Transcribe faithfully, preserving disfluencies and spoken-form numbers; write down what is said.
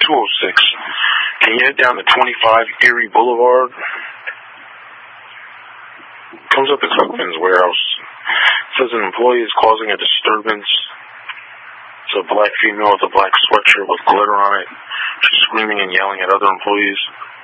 two oh six. Can you head down to twenty-five Erie Boulevard? Comes up at Cookman's warehouse. Says an employee is causing a disturbance. It's a black female with a black sweatshirt with glitter on it. She's screaming and yelling at other employees.